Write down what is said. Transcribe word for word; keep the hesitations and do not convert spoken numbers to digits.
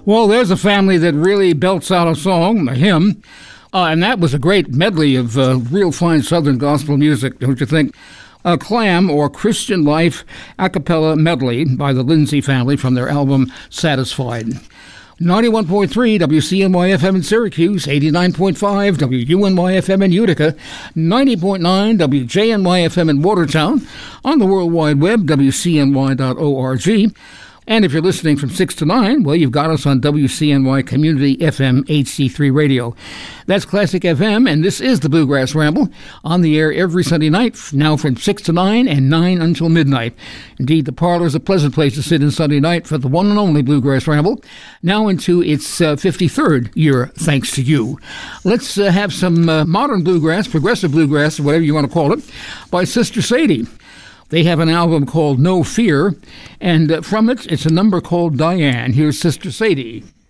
Well, there's a family that really belts out a song, a hymn, uh, and that was a great medley of uh, real fine Southern gospel music, don't you think? A Clam, or Christian Life a cappella medley by the Lindsay family from their album Satisfied. ninety-one point three W C N Y F M in Syracuse, eighty-nine point five W U N Y F M in Utica, ninety point nine W J N Y F M in Watertown, on the World Wide Web, W C N Y dot org. And if you're listening from six to nine, well, you've got us on W C N Y Community F M H C three Radio. That's Classic F M, and this is the Bluegrass Ramble, on the air every Sunday night, now from six to nine and nine until midnight. Indeed, the parlor is a pleasant place to sit in Sunday night for the one and only Bluegrass Ramble, now into its uh, fifty-third year, thanks to you. Let's uh, have some uh, modern bluegrass, progressive bluegrass, or whatever you want to call it, by Sister Sadie. They have an album called No Fear, and uh, from it, it's a number called Diane. Here's Sister Sadie.